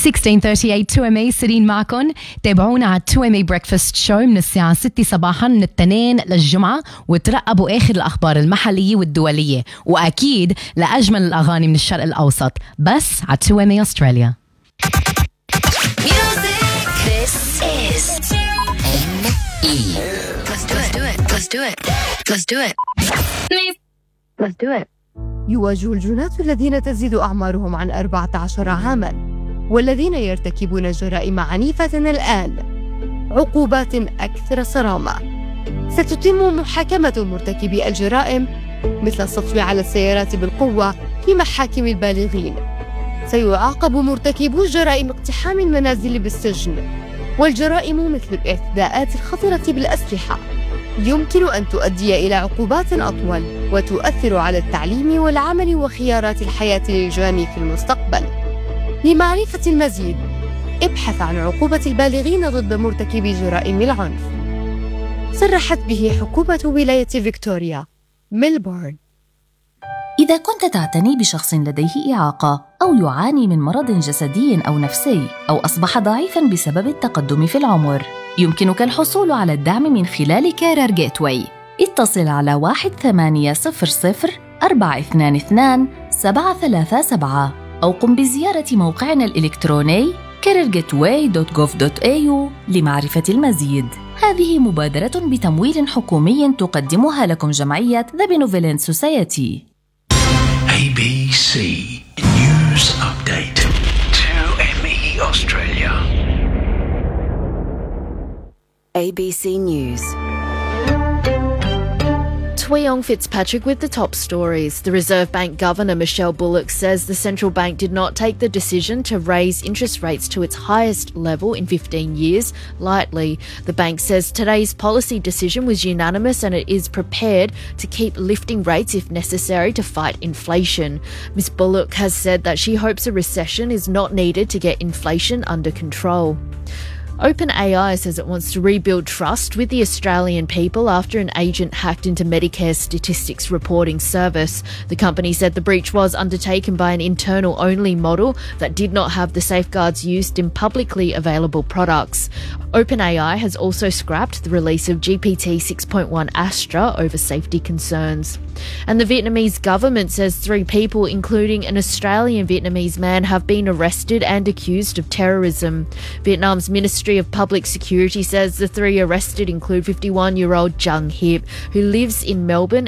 1638 2MA سيرين معكم. تابعونا على 2MA بريكفاست شو من الساعة 6 صباحا من الاثنين للجمعة، وترقبوا آخر الأخبار المحلية والدولية، وأكيد لأجمل الأغاني من الشرق الأوسط بس على 2MA أستراليا. This is M.E. Let's do it. Let's do it. Let's do it. Let's do it. يواجه الجنات الذين تزيد أعمارهم عن 14 عاماً والذين يرتكبون جرائم عنيفة الآن عقوبات أكثر صرامة. ستتم محاكمة مرتكبي الجرائم مثل السطو على السيارات بالقوة في محاكم البالغين. سيعاقب مرتكبو جرائم اقتحام المنازل بالسجن، والجرائم مثل الاعتداءات الخطرة بالأسلحة يمكن أن تؤدي إلى عقوبات أطول وتؤثر على التعليم والعمل وخيارات الحياة للجاني في المستقبل. لمعرفة المزيد ابحث عن عقوبة البالغين ضد مرتكبي جرائم العنف. صرحت به حكومة ولاية فيكتوريا ميلبورن. إذا كنت تعتني بشخص لديه إعاقة أو يعاني من مرض جسدي أو نفسي أو أصبح ضعيفاً بسبب التقدم في العمر، يمكنك الحصول على الدعم من خلال كارير جيتواي. اتصل على 1-800-422-737 أو قم بزيارة موقعنا الإلكتروني careergateway.gov.au لمعرفة المزيد. هذه مبادرة بتمويل حكومي تقدمها لكم جمعية The Benevolent Society. ABC News Update. 2ME Australia. ABC News. Tweong Fitzpatrick with the top stories. The Reserve Bank Governor Michelle Bullock says the central bank did not take the decision to raise interest rates to its highest level in 15 years lightly. The bank says today's policy decision was unanimous and it is prepared to keep lifting rates if necessary to fight inflation. Ms. Bullock has said that she hopes a recession is not needed to get inflation under control. OpenAI says it wants to rebuild trust with the Australian people after an agent hacked into Medicare's statistics reporting service. The company said the breach was undertaken by an internal-only model that did not have the safeguards used in publicly available products. OpenAI has also scrapped the release of GPT 6.1 Astra over safety concerns. And the Vietnamese government says 3 people, including an Australian Vietnamese man, have been arrested and accused of terrorism. Vietnam's Ministry of Public Security says the 3 arrested include 51-year-old Jung Hip, who lives in Melbourne